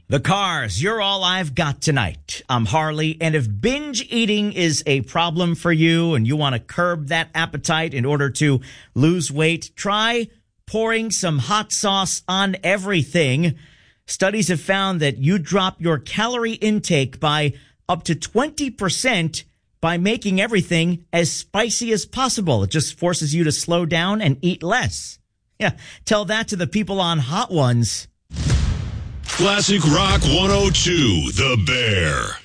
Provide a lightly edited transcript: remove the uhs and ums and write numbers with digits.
The Cars, you're all I've got tonight. I'm Harley, and if binge eating is a problem for you and you want to curb that appetite in order to lose weight, try pouring some hot sauce on everything. Studies have found that you drop your calorie intake by up to 20% by making everything as spicy as possible. It just forces you to slow down and eat less. Yeah, tell that to the people on Hot Ones. Classic Rock 102, The Bear.